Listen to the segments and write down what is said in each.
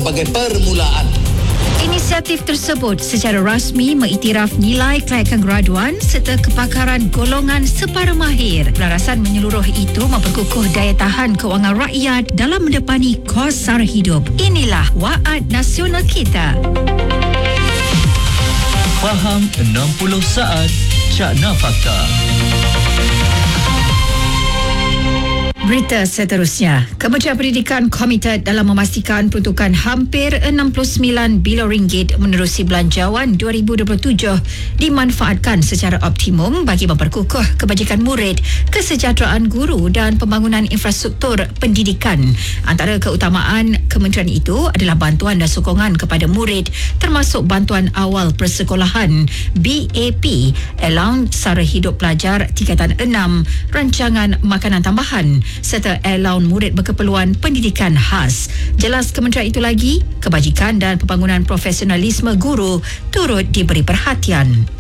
sebagai permulaan. Inisiatif tersebut secara rasmi mengiktiraf nilai kelayakan graduan serta kepakaran golongan separuh mahir. Pelarasan menyeluruh itu memperkukuh daya tahan kewangan rakyat dalam mendepani kos sara hidup. Inilah Waad Nasional kita. Faham 60 saat Cakna Fakta. Berita seterusnya, Kementerian Pendidikan komited dalam memastikan peruntukan hampir 69 bilion ringgit menerusi belanjawan 2027 dimanfaatkan secara optimum bagi memperkukuh kebajikan murid, kesejahteraan guru dan pembangunan infrastruktur pendidikan. Antara keutamaan kementerian itu adalah bantuan dan sokongan kepada murid termasuk bantuan awal persekolahan BAP, allowance sara hidup pelajar tingkatan 6, rancangan makanan tambahan serta allowance murid berkeperluan pendidikan khas. Jelas kementerian itu lagi, kebajikan dan pembangunan profesionalisme guru turut diberi perhatian.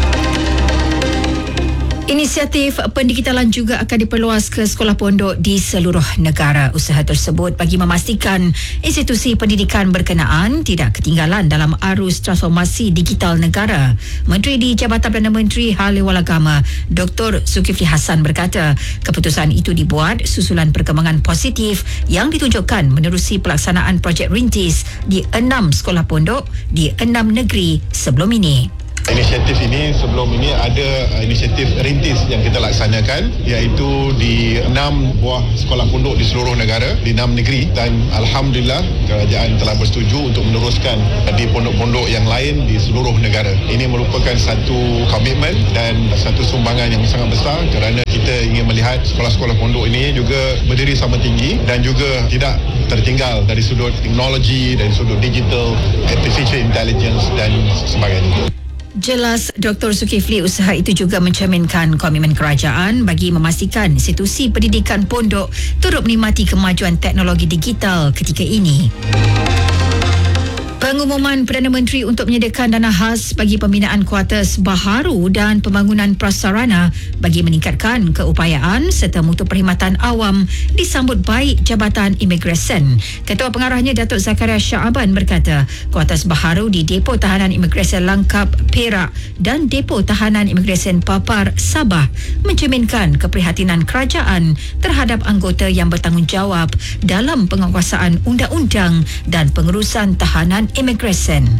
Inisiatif pendigitalan juga akan diperluas ke sekolah pondok di seluruh negara. Usaha tersebut bagi memastikan institusi pendidikan berkenaan tidak ketinggalan dalam arus transformasi digital negara. Menteri di Jabatan Perdana Menteri Hal Ehwal Agama, Dr. Zulkifli Hassan berkata, keputusan itu dibuat susulan perkembangan positif yang ditunjukkan menerusi pelaksanaan projek rintis di 6 sekolah pondok di 6 negeri sebelum ini. Inisiatif ini sebelum ini ada inisiatif rintis yang kita laksanakan iaitu di 6 buah sekolah pondok di seluruh negara, di 6 negeri, dan Alhamdulillah kerajaan telah bersetuju untuk meneruskan di pondok-pondok yang lain di seluruh negara. Ini merupakan satu komitmen dan satu sumbangan yang sangat besar kerana kita ingin melihat sekolah-sekolah pondok ini juga berdiri sama tinggi dan juga tidak tertinggal dari sudut teknologi, dari sudut digital, artificial intelligence dan sebagainya. Jelas Dr. Zulkifli, usaha itu juga mencerminkan komitmen kerajaan bagi memastikan institusi pendidikan pondok turut menikmati kemajuan teknologi digital ketika ini. Pengumuman Perdana Menteri untuk menyediakan dana khas bagi pembinaan kuartus baharu dan pembangunan prasarana bagi meningkatkan keupayaan serta mutu perkhidmatan awam disambut baik Jabatan Imigresen. Ketua Pengarahnya Datuk Zakaria Shaaban berkata, kuartus baharu di Depo Tahanan Imigresen Langkap Perak dan Depo Tahanan Imigresen Papar Sabah mencerminkan keprihatinan kerajaan terhadap anggota yang bertanggungjawab dalam penguasaan undang-undang dan pengurusan tahanan imigresen.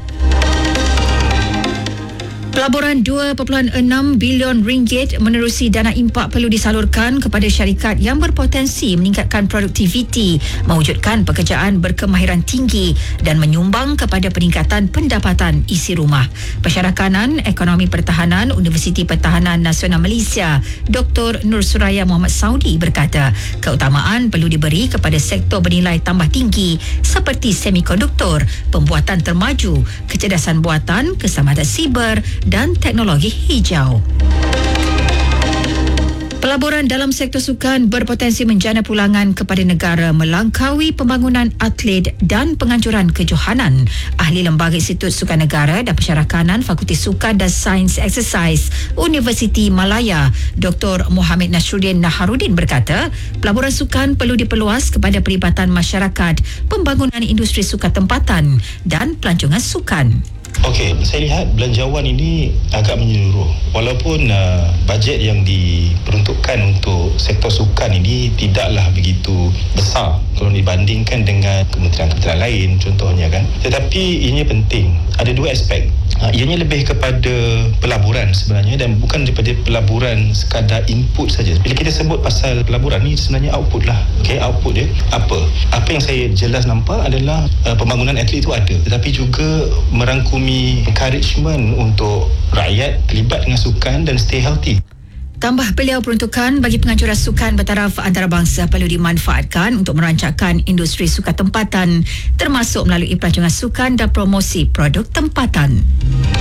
Pelaburan 2.6 bilion ringgit menerusi dana impak perlu disalurkan kepada syarikat yang berpotensi meningkatkan produktiviti, mewujudkan pekerjaan berkemahiran tinggi dan menyumbang kepada peningkatan pendapatan isi rumah. Pensyarakanan Ekonomi Pertahanan Universiti Pertahanan Nasional Malaysia, Dr. Nur Suraya Muhammad Saudi berkata, keutamaan perlu diberi kepada sektor bernilai tambah tinggi seperti semikonduktor, pembuatan termaju, kecerdasan buatan, keselamatan siber dan teknologi hijau. Pelaburan dalam sektor sukan berpotensi menjana pulangan kepada negara melangkaui pembangunan atlet dan penganjuran kejohanan. Ahli Lembaga Institut Sukan Negara dan Pensyarakanan Fakulti Sukan dan Sains Eksersis Universiti Malaya, Dr. Mohamed Nasruddin Naharuddin berkata, pelaburan sukan perlu diperluas kepada perlibatan masyarakat, pembangunan industri sukan tempatan dan pelancongan sukan. Okey, saya lihat belanjawan ini agak menyeluruh. Walaupun bajet yang diperuntukkan untuk sektor sukan ini tidaklah begitu besar kalau dibandingkan dengan kementerian-kementerian lain contohnya kan. Tetapi ianya penting. Ada dua aspek. Ianya lebih kepada pelaburan sebenarnya dan bukan daripada pelaburan sekadar input saja. Bila kita sebut pasal pelaburan ni sebenarnya output lah. Okey, output dia apa? Apa yang saya jelas nampak adalah pembangunan atlet itu ada, tetapi juga merangkumi encouragement untuk rakyat terlibat dengan sukan dan stay healthy. Tambah beliau, peruntukan bagi penganjuran sukan bertaraf antarabangsa perlu dimanfaatkan untuk merancangkan industri sukan tempatan termasuk melalui pelancongan sukan dan promosi produk tempatan.